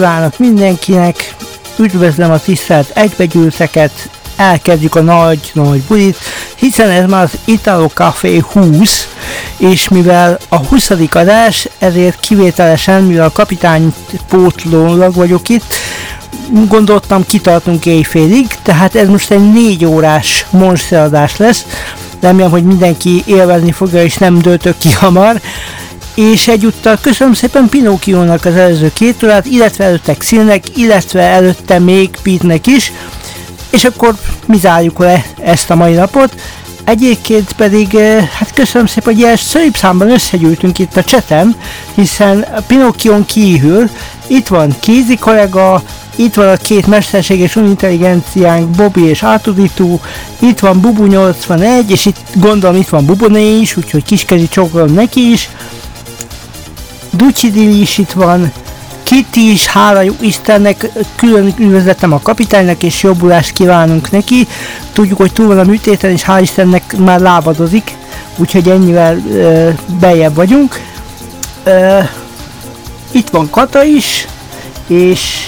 Kívánok mindenkinek, üdvözlöm a tisztelt egybegyűlteket, elkezdjük a nagy bulit, hiszen ez már az Italo Café 20, és mivel a 20. adás, ezért kivételesen, mivel a kapitány pótlólag vagyok itt, gondoltam kitartunk éjfélig, tehát ez most egy 4 órás monsteradás lesz, remélem, hogy mindenki élvezni fogja és nem döltök ki hamar. És egyúttal köszönöm szépen Pinocchio-nak az előző 2 órát, illetve előtte Xilnek, illetve előtte még Pete-nek is, és akkor mi zárjuk le ezt a mai napot. Egyébként pedig, hát köszönöm szépen, hogy ilyen szép számban összegyűltünk itt a chaten, hiszen Pinocchio-n kívül itt van Kézi kollega, itt van a 2 mesterséges intelligenciánk, Bobby és Artuditu, itt van Bubu 81, és itt gondolom itt van Buboné is, úgyhogy kiskezi csókolom neki is. Ducsidili is itt van, Kitty is, hála jó Istennek, külön üdvözletem a kapitánynak, és jobbulást kívánunk neki. Tudjuk, hogy túl van a műtéten, és hál' Istennek már lábadozik, úgyhogy ennyivel beljebb vagyunk. Itt van Kata is, és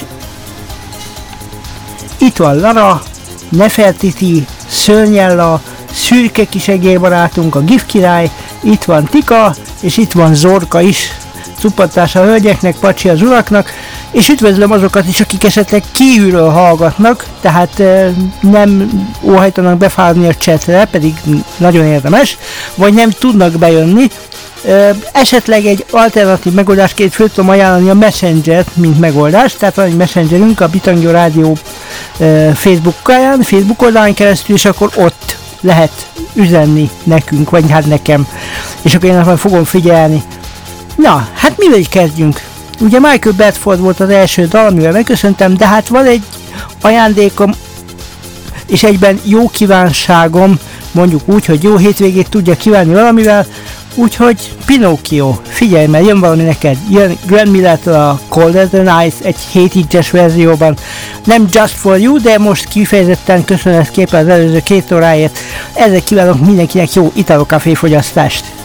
itt van Lara, Nefertiti, Szörnyella, szürke kis egérbarátunk, a GIF király, itt van Tika, és itt van Zorka is. Cupatás a hölgyeknek, pacsi az uraknak, és üdvözlöm azokat is, akik esetleg kívülről hallgatnak, tehát nem óhajtanak befáradni a chatre, pedig nagyon érdemes, vagy nem tudnak bejönni. Esetleg egy alternatív megoldásként föl tudom ajánlani a Messenger-t, mint megoldást, tehát van egy Messengerünk a Bitangyo Rádió Facebook oldalán keresztül, és akkor ott lehet üzenni nekünk, vagy hát nekem, és akkor én azt fogom figyelni. Na, hát mivel is kezdjünk? Ugye Michael Bedford volt az első dal, amivel megköszöntem, de hát van egy ajándékom, és egyben jó kívánságom, mondjuk úgy, hogy jó hétvégét tudja kívánni valamivel, úgyhogy Pinocchio, figyelj, mert jön valami neked, jön Glenn Miller-től a Colder Than Ice egy 7 inches verzióban, nem Just For You, de most kifejezetten köszönetképpen az előző 2 óráért, ezzel kívánok mindenkinek jó Italo Café fogyasztást!